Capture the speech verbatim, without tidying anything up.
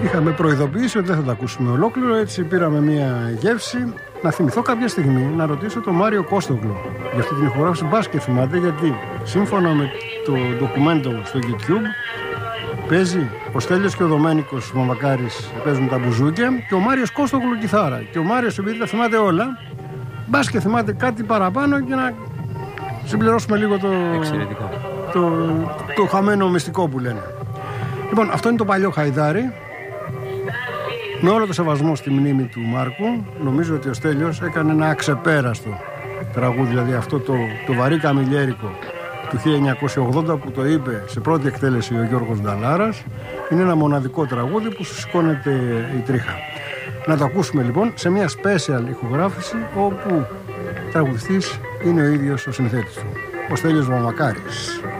Είχαμε προειδοποιήσει ότι δεν θα το ακούσουμε ολόκληρο, έτσι πήραμε μια γεύση. Να θυμηθώ κάποια στιγμή να ρωτήσω τον Μάριο Κώστογλου για αυτή την ηχογράφηση. Μπας και θυμάται, γιατί σύμφωνα με το ντοκουμέντο στο YouTube παίζει ο Στέλιος και ο Δομένικος Μαμακάρης, παίζουν τα μπουζούκια, και ο Μάριος Κώστογλου κιθάρα. Και ο Μάριος, επειδή τα θυμάται όλα, μπας και θυμάται κάτι παραπάνω και να συμπληρώσουμε λίγο το, το, το, το χαμένο μυστικό που λένε. Λοιπόν, αυτό είναι το παλιό Χαϊδάρι. Με όλο το σεβασμό στη μνήμη του Μάρκου, νομίζω ότι ο Στέλιος έκανε ένα αξεπέραστο τραγούδι, δηλαδή αυτό το, το βαρύ καμιλιέρικο του χίλια εννιακόσια ογδόντα που το είπε σε πρώτη εκτέλεση ο Γιώργος Νταλάρας. Είναι ένα μοναδικό τραγούδι που σου σηκώνεται η τρίχα. Να το ακούσουμε λοιπόν σε μια special ηχογράφηση, όπου τραγουδιστής είναι ο ίδιος ο συνθέτης του, ο Στέλιος Μαμακάρης.